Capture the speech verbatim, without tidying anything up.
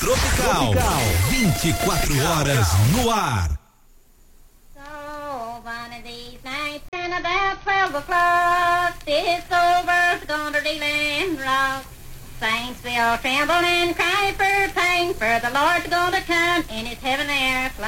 Tropical. Tropical. vinte e quatro horas no ar. So one of these nights and about twelve o'clock, this old world's gonna reel and rock. Saints will tremble and cry for pain, for the Lord's gonna come in his heaven air.